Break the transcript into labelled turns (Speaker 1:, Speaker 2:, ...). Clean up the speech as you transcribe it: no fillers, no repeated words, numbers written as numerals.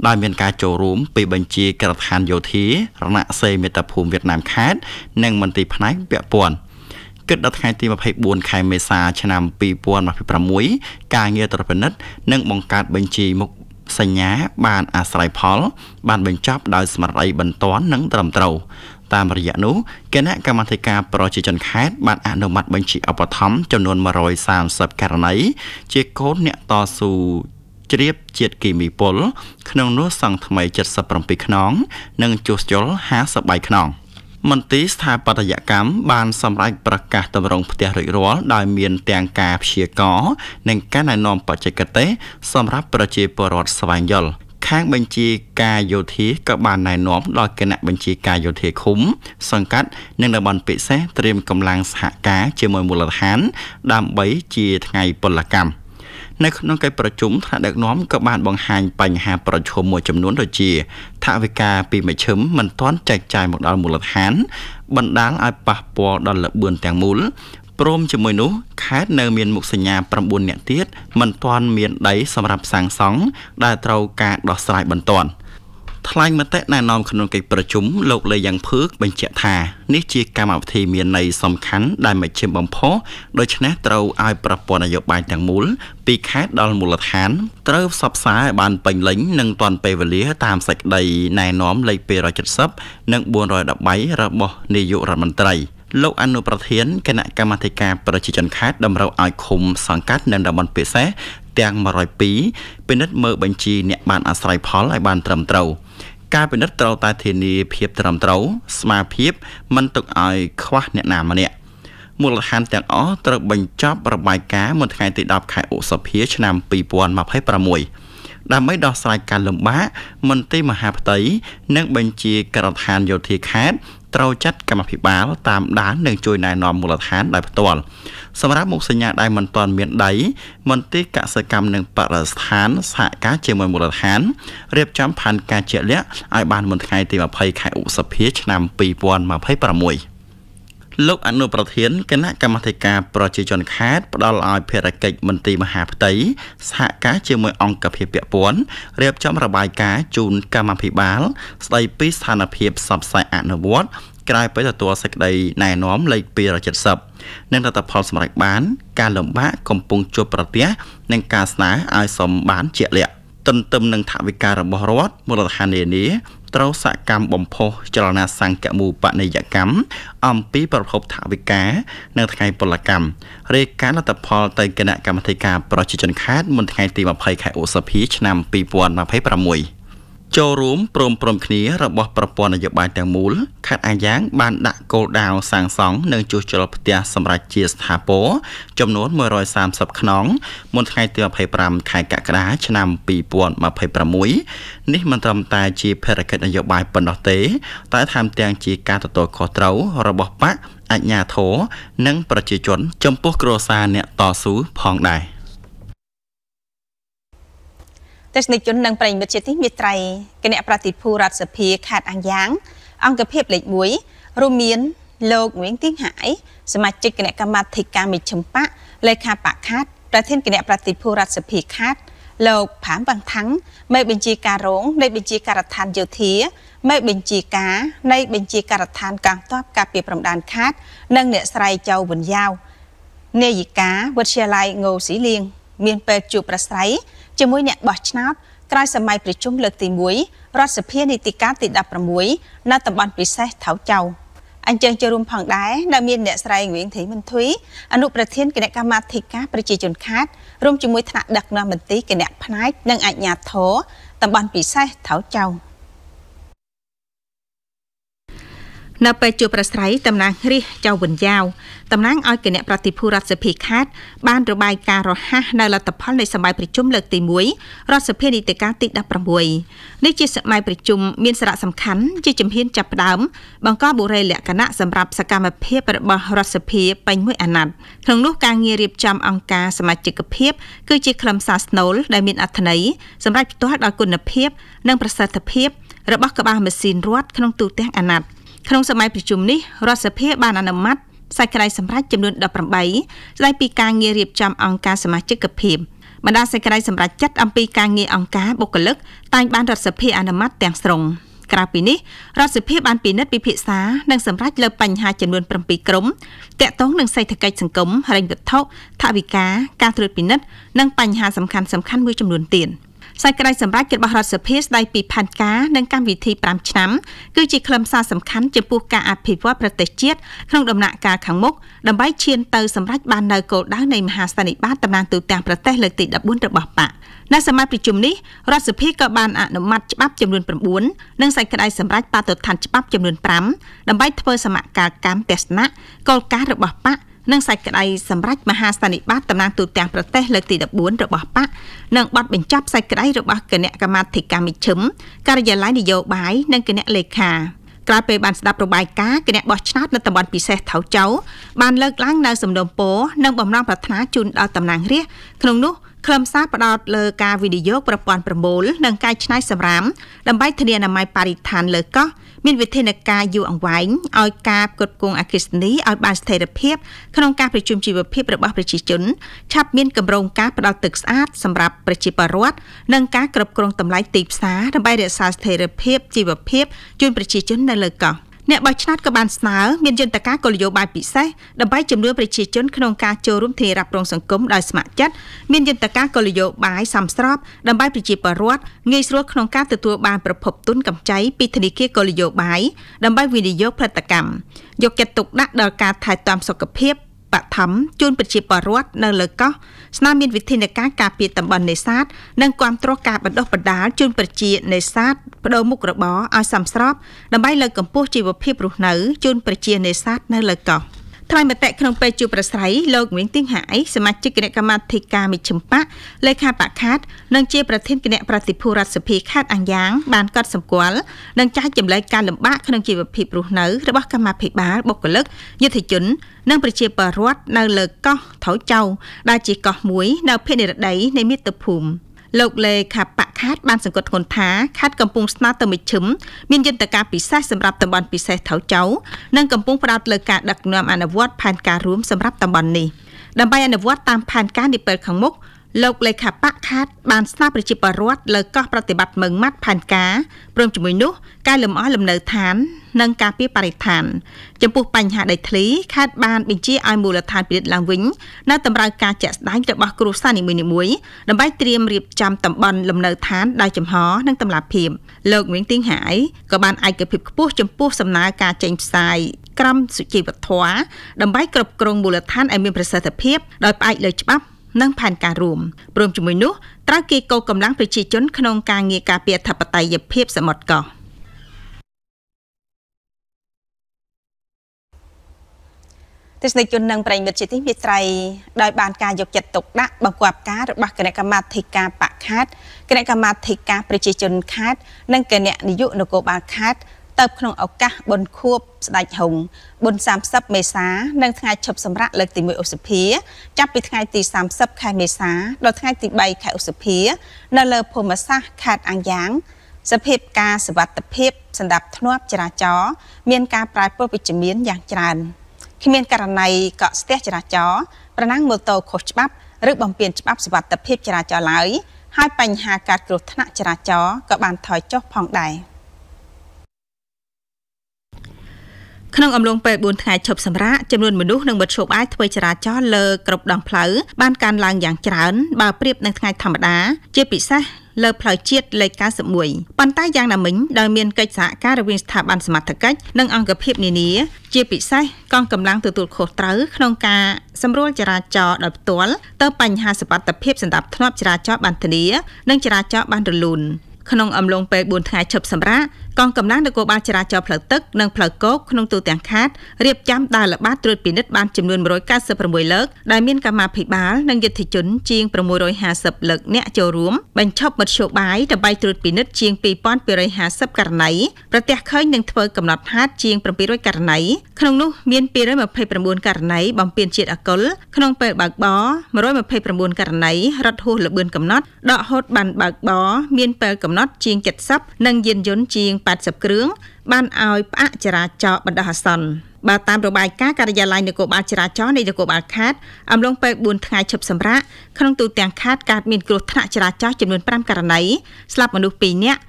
Speaker 1: ដោយមានការចូលរួមពីបញ្ជាការដ្ឋានយោធារណសេរីមាតុភូមិវៀតណាមខេត្តនិងមន្ទីរផ្នែកពាក់ព័ន្ធគិតដល់ថ្ងៃទី24ខែមេសាឆ្នាំ2026ការងារត្រួតពិនិត្យនិងបង្កើតបញ្ជីមុខសញ្ញាបានអាស្រ័យផលបានបញ្ចប់ដោយស្មារតីបន្ទាន់និងត្រឹមត្រូវតាមរយៈនោះគណៈកម្មាធិការប្រជាជនខេត្តបានអនុម័តបញ្ជីឧបត្ថម្ភចំនួន130ករណីជាកូនអ្នកតស៊ូជ្រាបជាតិគីមីពុលក្នុងនោះសង់ថ្មី77ខ្នងនិងជួសជុល53ខ្នងមន្ទីរស្ថាបត្យកម្មបានសម្រេចប្រកាសទម្រង់ផ្ទះរួចរាល់ដោយមានទាំងការព្យាករណ៍និងការណែនាំបច្ចេកទេសសម្រាប់ប្រជាពលរដ្ឋស្វែងយល់ខាងបញ្ជាការយោធាក៏បានណែនាំដល់គណៈបញ្ជាការយោធាឃុំសង្កាត់និងតំបន់ពិសេសត្រៀមកម្លាំងសហការជាមួយមូលដ្ឋានដើម្បីជាថ្ងៃពលកម្មនៅក្នុងកិច្ចប្រជុំថ្នាក់ដឹកនាំក៏បានបង្ហាញបញ្ហាប្រឈមមួយចំនួនដូចជាថវិកាពីមជ្ឈិមមិនទាន់ចែកចាយមកដល់មូលដ្ឋានបណ្ដាលឲ្យប៉ះពាល់ដល់ល្បឿនទាំងមូលព្រមជាមួយនោះខេត្តនៅមានមុខសញ្ញា9នាក់ទៀតមិនទាន់មានដីសម្រាប់សាងសង់ដែលត្រូវការដោះស្រាយបន្ទាន់ថ្លែងមតិណែនាំក្នុងកិច្ចប្រជុំលោកលេយ៉ាងភឿកបញ្ជាក់ថានេះជាកម្មវិធីមានន័យសំខាន់ដែលមជ្ឈិមបំផុសដូច្នេះត្រូវឲ្យប្រព័ន្ធនយោបាយទាំងមូលពីខេត្តដល់មូលដ្ឋានត្រូវផ្សព្វផ្សាយឲ្យបានពេញលេញនិងទាន់ពេលវេលាតាមសេចក្តីណែនាំលេខ270និង413របស់នាយករដ្ឋមន្ត្រីលោកអនុប្រធានគណៈកម្មាធិការប្រជាជនខេត្តតម្រូវឲ្យឃុំសង្កាត់និងតំបន់ពិសេសទាំង102ពិនិត្យមើលបញ្ជីអ្នកបានអាស្រ័យផលឲ្យបានត្រឹមត្រូវការពិនិត្យត្រូវតែធានាភាពត្រឹមត្រូវស្មារភាពមិនទុកឲ្យខ្វះអ្នកណាម្នាក់មូលដ្ឋានទាំងអស់ត្រូវបញ្ចប់របាយការណ៍មុនថ្ងៃទី10ខែឧសភាឆ្នាំ2026ដើម្បីដោះស្រាយការលំបាកមន្ទីរមហាផ្ទៃនិងបញ្ជាការដ្ឋានយោធាខេត្តត្រូវចាត់កម្មភិបាលតាមដាននិងជួយណែនាំមូលដ្ឋានដោយផ្ទាល់សម្រាប់មុខសញ្ញាដែលមិនទាន់មានដីមន្ទីរកសិកម្មនិងបរិស្ថានសហការជាមួយមូលដ្ឋានរៀបចំផែនការជាក់លាក់ឲ្យបានមុនថ្ងៃទី20ខែឧសភាឆ្នាំ2026លោកអនុប្រធានគណៈកម្មាធិការប្រជាជនខេត្តផ្ដល់ឲ្យភារកិច្ចមន្ទីរមហាផ្ទៃសហការជាមួយអង្គភាពពាក់ព័ន្ធរៀបចំរបាយការណ៍ជូនកម្មាភិបាលស្ដីពីស្ថានភាពផ្សព្វផ្សាយអនុវត្តក្រោយពីទទួលសេចក្តីណែនាំលេខ270និងលទ្ធផលសម្រេចបានការលំបាកកំពុងជួបប្រទះនិងការស្នើឲ្យសមបានជាក់លាក់ទន្ទឹមនឹងថវិការបស់រដ្ឋមូលដ្ឋាននានាត្រូវសកម្មបំផុសចលនាសង្គមបនិយកម្មអំពីប្រភពថវិកានៅថ្ងៃពលកម្មរាយការណ៍លទ្ធផលទៅគណៈកម្មាធិការប្រជាជនខេត្តមុនថ្ងៃទី20ខែឧសភាឆ្នាំ2026ចូលរួមព្រមគ្នារបស់ប្រព័ន្ធនយោបាយទាំងមូលខេត្តអាយ៉ាងបានដាក់គោលដៅសាងសង់និងជួសជុលផ្ទះសម្រាប់ជាស្ថាពរចំនួន130ខ្នងមុនថ្ងៃទី25ខែកក្កដាឆ្នាំ2026នេះមិនត្រឹមតែជាភារកិច្ចនយោបាយប៉ុណ្ណោះទេតែថែមទាំងជាការទទួលខុសត្រូវរបស់បកអាជ្ញាធរនិងប្រជាជនចំពោះគ្រួសារអ្នកតស៊ូផងដែរ
Speaker 2: ទស្សនិកជននិងប្រិយមិត្តជាទីមេត្រីគណៈប្រតិភូរដ្ឋសភាខេត្តអាយ៉ាងអង្គភាពលេខ1រួមមានលោកងៀងទៀងហាយសមាជិកគណៈកម្មាធិការមជ្ឈិមបកលេខាបកខេត្តប្រធានគណៈប្រតិភូរដ្ឋសភាខេត្តលោកផាមបាំងថាំងមេបញ្ជាការរងនៃបញ្ជាការដ្ឋានយោធាមេបញ្ជាការនៃបញ្ជាការដ្ឋានកងទ័ពការពារព្រំដែនខេត្តនិងអ្នកស្រីចៅវុនយ៉ាវនាយិកាវិទ្យាល័យងូស៊ីលៀងមានពេលជួបប្រស្រ័យជាមួយអ្នកបោះឆ្នោតក្រោយសម័យប្រជុំលើកទី1រដ្ឋសភានីតិកាលទី16នៅតំបន់ពិសេសថៅចៅអញ្ជើញចូលរួមផងដែរដែលមានអ្នកស្រីងៀងធីមន្ទុយអនុប្រធានគណៈកម្មាធិការប្រជាជនខេត្តរួមជាមួយថ្នាក់ដឹកនាំមន្ទីរគណៈផ្នែកនិងអាជ្ញាធរតំបន់ពិសេសថៅចៅនៅពេលជួបប្រស្រ័យតំណាងរាស្ត្រចៅវុនយ៉ាវតំណាងឲ្យគណៈប្រតិភូរដ្ឋសភាខេត្តបានរបាយការណ៍រហ័សនៅលទ្ធផលនៃសម័យប្រជុំលើកទី1រដ្ឋសភានីតិកាលទី16នេះជាសម័យប្រជុំមានសារៈសំខាន់ជាជំហានចាប់ផ្ដើមបង្កបុរាណលក្ខណៈសម្រាប់សកម្មភាពរបស់រដ្ឋសភាពេញមួយអាណត្តិក្នុងនោះការងាររៀបចំអង្គការសមាជិកភាពគឺជាខ្លឹមសារស្នូលដែលមានអត្ថន័យសម្រាប់ផ្ទាល់ដល់គុណភាពនិងប្រសិទ្ធភាពរបស់ក្បាលម៉ាស៊ីនរដ្ឋក្នុងទូទាំងអាណត្តិក្នុងសម័យប្រជុំនេះរដ្ឋសភាបានអនុម័តសេចក្តីសម្រេចចំនួន18ស្តីពីការងាររៀបចំអង្គការសមាជិកភាពបណ្ដាសេចក្តីសម្រេចចិត្តអំពីការងារអង្គការបុគ្គលិកតែងបានរដ្ឋសភាអនុម័តទាំងស្រុងក្រៅពីនេះរដ្ឋសភាបានពិនិត្យពិភាក្សានិងសម្រេចលើបញ្ហាចំនួន7ក្រុមទាក់ទងនឹងសេដ្ឋកិច្ចសង្គមហិរញ្ញវត្ថុថវិកាការត្រួតពិនិត្យនិងបញ្ហាសំខាន់ៗមួយចំនួនទៀតសេចក្តីសម្រេចរបស់រដ្ឋសភាស្តីពីផែនការនិងកម្មវិធី5ឆ្នាំគឺជាខ្លឹមសារសំខាន់ចំពោះការអភិវឌ្ឍប្រទេសជាតិក្នុងដំណាក់កាលខាងមុខដើម្បីឈានទៅសម្រេចបាននូវគោលដៅនៃមហាសន្និបាតតំណាងទូទាំងប្រទេសលើកទី14របស់បកនៅសម័យប្រជុំនេះរដ្ឋសភាក៏បានអនុម័តច្បាប់ចំនួន9និងសេចក្តីសម្រេចបទដ្ឋានច្បាប់ចំនួន5ដើម្បីធ្វើសមកាលកម្មទស្សនៈគោលការណ៍របស់បកនិងសេចក្តីសម្រេចមហាសន្និបាតតំណាងទូទាំងប្រទេសលើកទី14របស់បកនិងបទបញ្ចប់សេចក្តីរបស់គណៈកម្មាធិការមជ្ឈិមការិយាល័យនយោបាយនិងគណៈលេខាក្រោយពេលបានស្ដាប់របាយការណ៍គណៈបោះឆ្នោតនៅតំបន់ពិសេសថៅចៅបានលើកឡើងនៅសំណុំពរនិងបំណងប្រាថ្នាជូនដល់តំណាងរាស្ត្រក្នុងនោះខ្លឹមសារផ្ដោតលើការវិនិយោគប្រព័ន្ធប្រមូលនិងកែច្នៃសម្រាមដើម្បីធានាអនាម័យបរិស្ថានលើកោះមានវិធានការយូរអង្វែងឲ្យការផ្គត់ផ្គង់អគ្គិសនីឲ្យបានស្ថិរភាពក្នុងការប្រជុំជីវភាពរបស់ប្រជាជនឆាប់មានគម្រោងការផ្ដល់ទឹកស្អាតសម្រាប់ប្រជាពលរដ្ឋនិងការគ្រប់គ្រងតម្លៃទីផ្សារដើម្បីរក្សាស្ថិរភាពជីវភាពជូនប្រជាជននៅលើកោះអ្នកបោះឆ្នោតក៏បានស្នើមានយន្តការគោលនយោបាយពិសេសដើម្បីជំនួយប្រជាជនក្នុងការចូលរួមធានារ៉ាប់រងសង្គមដោយស្ម័គ្រចិត្តមានយន្តការគោលនយោបាយសមស្របដើម្បីប្រជាពលរដ្ឋងាយស្រួលក្នុងការទទួលបានប្រភពទុនកម្ចីពីធនាគារគោលនយោបាយដើម្បីវិនិយោគផលិតកម្មយកចិត្តទុកដាក់ដល់ការថែទាំសុខភាពបឋមជូនប្រជាពលរដ្ឋនៅលើកោះស្នើមានវិធានការការពារតំបន់នេសាទនិងគាំទ្រការបណ្ដុះបណ្ដាលជូនប្រជានេសាទបដូរមុខរបរឲ្យសមស្របដើម្បីលើកកម្ពស់ជីវភាពរស់នៅជូនប្រជានេសាទនៅលើកោះថ្លែងមតិក្នុងពេលជួបប្រស្រ័យលោកងៀងទៀងហាយសមាជិកគណៈកម្មាធិការមជ្ឈិមបកលេខាបកខាតនិងជាប្រធានគណៈប្រតិភូរដ្ឋសភាខេត្តអាំងយ៉ាងបានកត់សម្គាល់និងចែកចម្លែកការលំបាកក្នុងជីវភាពរស់នៅរបស់កម្មាភិបាលបុគ្គលិកយុទ្ធជននិងប្រជាពលរដ្ឋនៅលើកោះថៅចៅដែលជាកោះមួយនៅភាគនិរតីនៃមាតុភូមិលោកលេខាបកខាតបានសង្កត់ធ្ងន់ថាខេត្តកំពុងស្នើទៅមជ្ឈិមមានយន្តការពិសេសសម្រាប់តំបន់ពិសេសថៅចៅនិងកំពុងផ្ដោតលើការដឹកនាំអនុវត្តផែនការរួមសម្រាប់តំបន់នេះដើម្បីអនុវត្តតាមផែនការនាពេលខាងមុខលោកលេខាបកខាតបានស្នើប្រជាពលរដ្ឋលើកោះប្រតិបត្តិម៉ឺងម៉ាត់ផែនការព្រមជាមួយនោះការលំអលំនៅឋាននិងការពារបរិស្ថានចំពោះបញ្ហាដីធ្លីខេត្តបានបញ្ជាឲ្យមូលដ្ឋានពិនិត្យឡើងវិញនៅតម្រូវការជាក់ស្ដែងរបស់គ្រួសារនីមួយៗដើម្បីត្រៀមរៀបចំតំបន់លំនៅឋានដោយចំហនិងតម្លាភាពលោកងៀងទៀងហាយក៏បានឯកភាពខ្ពស់ចំពោះសំណើការចេញផ្សាយក្រមសុជីវធម៌ដើម្បីគ្រប់គ្រងមូលដ្ឋានឲ្យមានប្រសិទ្ធភាពដោយផ្អែកលើច្បាប់និងផែនការរួមព្រមជាមួយនោះត្រូវគីកោកម្លាំងប្រជាជនក្នុងការងារការពារអធិបតេយ្យភាពសមុទ្រកោះទស្សនិកជននិងប្រិយមិត្តជាទីមេត្រីដោយបានការយកចិត្តទុកដាក់បង្គាប់ការរបស់គណៈកម្មាធិការបកខេត្តគណៈកម្មាធិការប្រជាជនខេត្តនិងគណៈនាយកនគរបាលខេត្តទៅក្នុងឱកាសបុណ្យខួបស្ដេចហុងបុណ្យ30មេសានិងថ្ងៃឈប់សម្រាកលើកទី1ឧសភាចាប់ពីថ្ងៃទី30ខែមេសាដល់ថ្ងៃទី3ខែឧសភានៅលើភូមិសាស្ត្រខេត្តអាំងយ៉ាងសភាពការសុវត្ថិភាពសម្រាប់ធ្នាប់ចរាចរណ៍មានការប្រែប្រួលវិជ្ជមានយ៉ាងច្រើនគ្មានករណីកកស្ទះចរាចរណ៍ប្រណាំងម៉ូតូខុសច្បាប់ឬបំពានច្បាប់សុវត្ថិភាពចរាចរណ៍ឡើយហើយបញ្ហាការគ្រោះថ្នាក់ចរាចរណ៍ក៏បានថយចុះផងដែរក្នុងអំឡុងពេល4ថ្ងៃឈប់សម្រាកចំនួនមនុស្សនិងមធ្យោបាយធ្វើចរាចរណ៍លើគ្រប់ដងផ្លូវបានកើនឡើងយ៉ាងច្រើនបើប្រៀបនឹងថ្ងៃធម្មតាជាពិសេសលើផ្លូវជាតិលេខ91ប៉ុន្តែយ៉ាងណាមិញដោយមានកិច្ចសហការរវាងស្ថាប័នសមត្ថកិច្ចនិងអង្គភាពនានាជាពិសេសកងកម្លាំងទទួលខុសត្រូវក្នុងការសម្រួលចរាចរណ៍ដោយផ្ទាល់ទៅបញ្ហាសុវត្ថិភាពសម្រាប់ធ្នាប់ចរាចរណ៍បានធានានិងចរាចរណ៍បានរលូនក្នុងអំឡុងពេល4ថ្ងៃឈប់សម្រាកកងកម្លាំងនគរបាលចរាចរណ៍ផ្លូវទឹកនិងផ្លូវគោកក្នុងទូទាំងខេត្តរៀបចំដើរល្បាតត្រួតពិនិត្យបានចំនួន196លើកដែលមានកម្មាភិបាលនិងយុទ្ធជនជាង650លើកអ្នកចូលរួមបញ្ឈប់មធ្យោបាយដើម្បីត្រួតពិនិត្យជាង2250ករណីប្រទះឃើញនិងធ្វើកំណត់ហេតុជាង700ករណីក្នុងនោះមាន229ករណីបំពានជាតិអាល់កុលក្នុងពេលបើកបរ129ករណីរត់ហួសល្បឿនកំណត់ដកហូតបានបើកបរមានពេលកំណត់ជាង70និងយានយន្តជាង80គ្រឿងបានឲ្យផ្អាកចរាចរណ៍បណ្ដោះអាសន្នបើតាមរបាយការណ៍ការិយាល័យនគរបាលចរាចរណ៍នៃនគរបាលខេត្តអំឡុងពេល4ថ្ងៃឈប់សម្រាកក្នុងទូទាំងខេត្តកើតមានគ្រោះថ្នាក់ចរាចរណ៍ចំនួន5ករណីស្លាប់មនុស្ស2នាក់